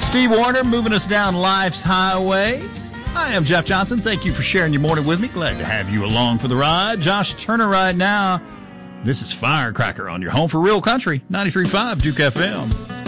Steve Warner moving us down life's highway. I am Jeff Johnson. Thank you for sharing your morning with me. Glad to have you along for the ride. Josh Turner right now. This is Firecracker on your home for real country, 93.5 Duke FM.